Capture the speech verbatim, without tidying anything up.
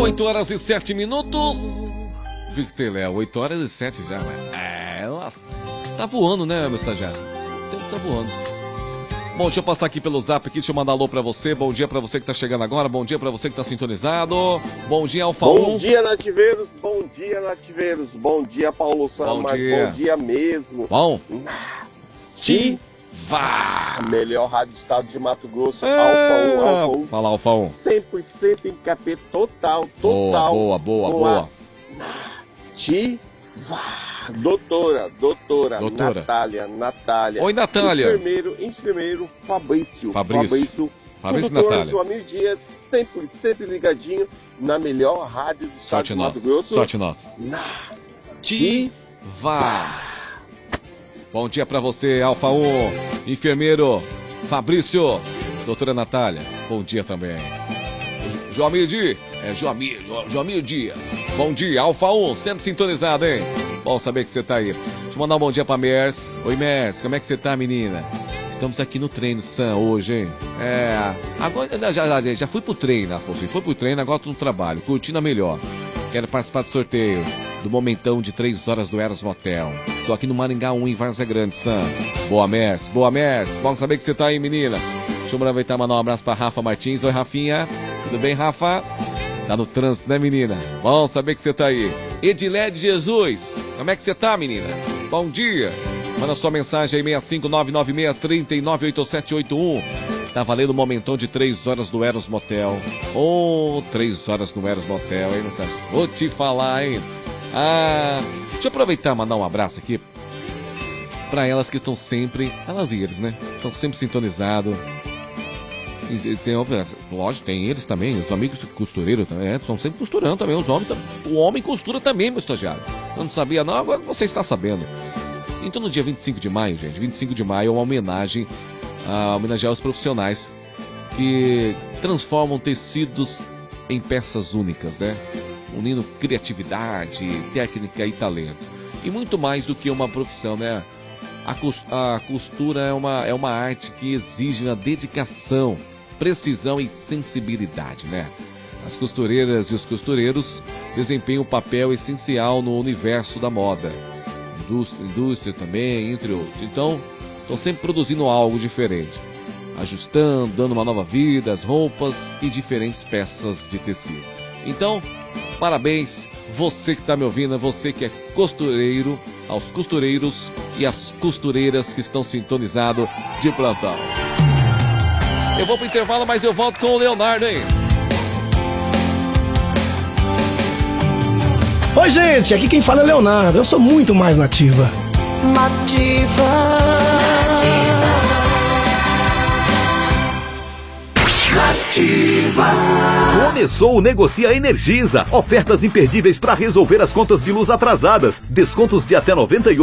oito horas e sete minutos. Victor Léo, oito horas e sete já, né? É, nossa. Tá voando, né, meu estagiário? O tempo tá voando. Bom, deixa eu passar aqui pelo zap aqui, deixa eu mandar alô pra você. Bom dia pra você que tá chegando agora, bom dia pra você que tá sintonizado. Bom dia, Alfa um. Bom dia, nativeiros, bom dia, nativeiros. Bom dia, Paulo Sam, mas bom dia mesmo. Bom. Nativa. A melhor rádio do estado de Mato Grosso, é... Alfa um, Alfa um. Fala, Alfa um. cem por cento em K P total, total. Boa, boa, boa, boa. Nativa. Doutora, doutora, doutora. Natália, Natália. Oi, Natália. Enfermeiro, enfermeiro Fabrício. Fabrício. Fabrício, Fabrício doutor Natália. Joamir Dias, cem por cento ligadinho na melhor rádio do estado Sorte de Mato nossa. Grosso. Sorte nossa. Nativa. Bom dia pra você, Alfa um. Enfermeiro Fabrício. Doutora Natália, bom dia também. Joamir Dias. É Joamir, Joamir Dias. Bom dia, Alfa um, sempre sintonizado, hein? Bom saber que você tá aí. Deixa eu mandar um bom dia pra Mers. Oi, Mers, como é que você tá, menina? Estamos aqui no treino, Sam, hoje, hein? É, agora já, já, já fui pro treino, Afonso. Foi pro treino, agora tô no trabalho, curtindo a melhor. Quero participar do sorteio do momentão de três horas do Eros Motel. Estou aqui no Maringá um, em Várzea Grande, Sam. Boa, Mers, boa, Mers. Bom saber que você tá aí, menina. Deixa eu aproveitar e mandar um abraço pra Rafa Martins. Oi, Rafinha. Tudo bem, Rafa? Tá no trânsito, né, menina? Bom saber que você tá aí. Edilé de Jesus, como é que você tá, menina? Bom dia. Manda sua mensagem aí, seis cinco nove nove seis três nove oito sete oito um. Tá valendo um momentão de três horas do Eros Motel. Oh, três horas no Eros Motel, hein? Vou te falar, hein? Ah, deixa eu aproveitar e mandar um abraço aqui pra elas que estão sempre, elas e eles, né? Estão sempre sintonizados. Tem, lógico, tem eles também, os amigos costureiros também, é, estão sempre costurando também, os homens, o homem costura também, meu estagiário. Eu não sabia não, agora você está sabendo. Então no dia vinte e cinco de maio, gente, vinte e cinco de maio é uma homenagem, a homenagear os profissionais que transformam tecidos em peças únicas, né? Unindo criatividade, técnica e talento. E muito mais do que uma profissão, né? A costura é uma, é uma arte que exige uma dedicação, precisão e sensibilidade, né? As costureiras e os costureiros desempenham um papel essencial no universo da moda, indústria, indústria também, entre outros. Então, estão sempre produzindo algo diferente, ajustando, dando uma nova vida às roupas e diferentes peças de tecido. Então, parabéns, você que está me ouvindo, você que é costureiro, aos costureiros e às costureiras que estão sintonizados de plantão. Eu vou pro intervalo, mas eu volto com o Leonardo, hein? Oi, gente, aqui quem fala é Leonardo. Eu sou muito mais nativa. Nativa. Nativa. Começou o Negocia Energisa. Ofertas imperdíveis para resolver as contas de luz atrasadas. Descontos de até noventa e oito